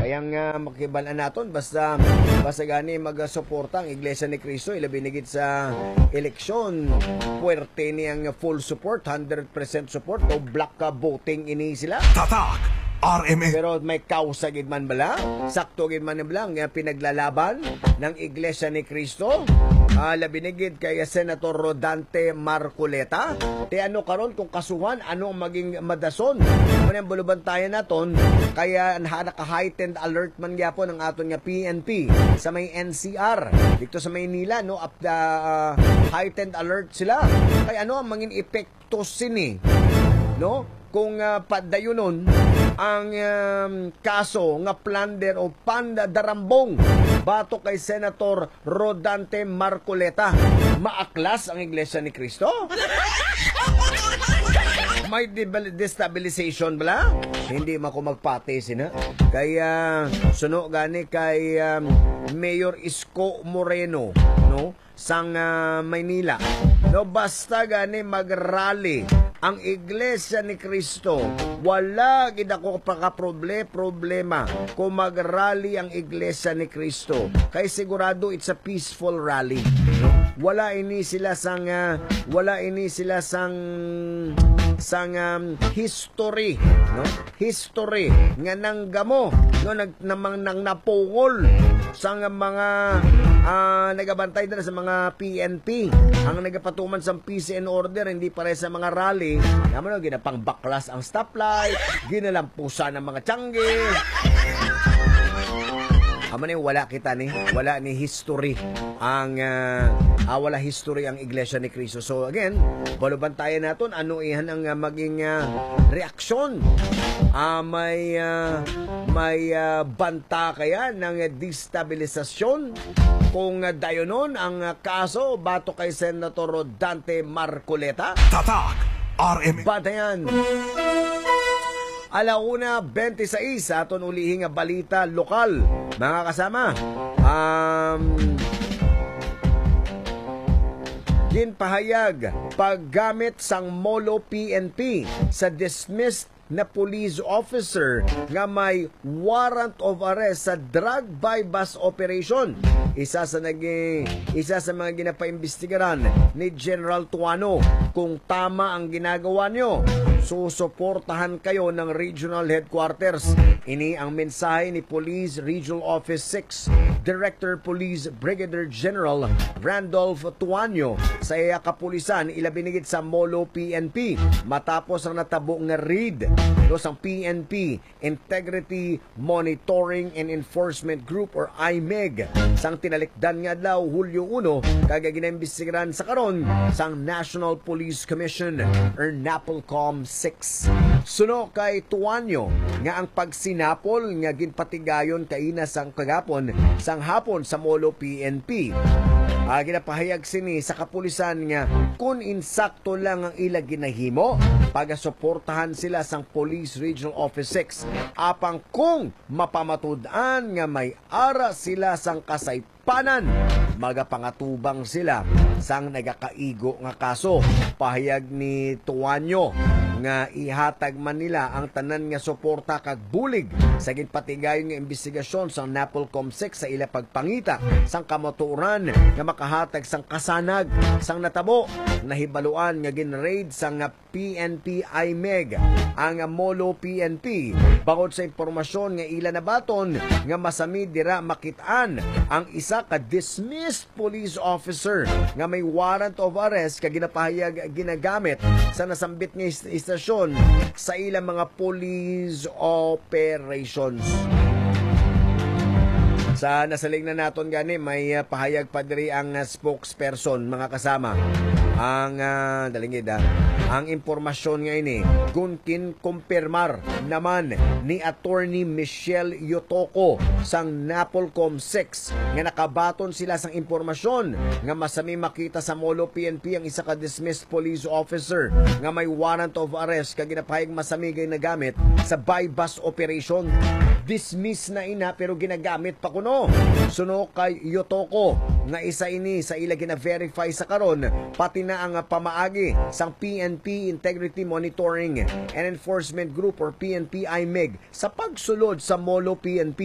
Kaya nga makibalaan naton basta gani magasuporta ang Iglesia ni Cristo ilabi nigit sa eleksyon. Puwerte niyang full support, 100% support o black voting ini sila. Tatak RMN. Pero may kausa gid man bala, sakto gid man bala nga pinaglalaban ng Iglesia ni Cristo. Labi na gid kay Senator Rodante Marcoleta. Ti ano karon kung kasuhan ano ang maging madason. Ano ang bulubantayan naton kaya naka-heightened alert man gyapon ang aton nga PNP sa may NCR dito sa Maynila no up the heightened alert sila. Kay ano ang maging epekto sini no kung padayunon ang kaso nga plunder o pandarambong bato kay Senator Rodante Marcoleta. Maaklas ang Iglesia ni Cristo? May destabilization bala? Hindi mako magpati sina. Kaya suno gani kay Mayor Isko Moreno no sang Maynila. No basta gani mag-rally ang Iglesia ni Cristo, wala gid ako problema kung mag-rally ang Iglesia ni Cristo. Kay sigurado it's a peaceful rally. Wala ini sila sang history, no? History nga nanggamo no nang napungol sang mga nagabantay dala sa mga PNP. Ang nagapatuman sa peace and order hindi pare sa mga rally. Naman ginapang baklas ang stoplight, ginalampusan ng mga tiyangge. Wala ni history ang wala history ang Iglesia ni Cristo. So again, balubantayan naton ano ihan ang maging reaksyon. May banta kaya ng destabilisasyon kung dayonon ang kaso bato kay Senator Rodante Marcoleta. Tatak RMN. Batayan. Alauna 26 sa aton ulihing balita lokal. Mga kasama, ginpahayag paggamit sang Molo PNP sa dismissed na police officer nga may warrant of arrest sa drug bypass operation. Isa sa mga ginapaimbestigaran ni General Tuano. Kung tama ang ginagawa nyo, susuportahan kayo ng regional headquarters. Ini ang mensahe ni Police Regional Office 6 Director Police Brigadier General Randolph Tuano sa kapulisan ilabinigit sa Molo PNP matapos ang natabo nga raid sang PNP Integrity Monitoring and Enforcement Group or IMEG sang tinalikdan nga daw Hulyo 1 kaya ginaimbestigaran sa karon sang National Police Commission or NAPOLCOM 6. Suno kay Tuanyo nga ang pagsinapol nga ginpatigayon kaina sang kagapon sang hapon sa Molo PNP. Ginapahayag sini sa kapulisan nga kung insakto lang ang ila ginahimo pagasuportahan sila sang Police Regional Office 6 apang kung mapamatud-an nga may ara sila sang kasaypanan magapangatubang sila sang nagakaigo nga kaso. Pahayag ni Tuanyo nga ihatag man nila ang tanan nga suporta kag bulig sa ginpatigayon nga investigasyon sa NAPOLCOM 6 sa ila pagpangita sang kamatuoran nga makahatag sang kasanag sang natabo nahibaluan nga ginraid sang PNP IMEG ang Molo PNP bangod sa impormasyon nga ila nabaton nga masami dira makitaan ang isa ka dismissed police officer nga may warrant of arrest ka ginapahayag ginagamit sa nasambit nga istasyon sa ilang mga police operations. Sa nasaling na naton gani may pahayag pa diri ang spokesperson mga kasama. Ang ang impormasyon nga ini kunkin kumpirmar naman ni Attorney Michelle Yotoko sang NAPOLCOM 6 nga nakabaton sila sang impormasyon nga masami makita sa Molo PNP ang isa ka dismissed police officer nga may warrant of arrest kag ginapahayag masami gay nagamit sa bypass operation. Dismiss na ina pero ginagamit pa kuno. Suno kay Yotoko nga isa ini sa ila gina-verify sa karon pati na ang pamaagi sang PNP Integrity Monitoring and Enforcement Group or PNP IMEG sa pagsulod sa Molo PNP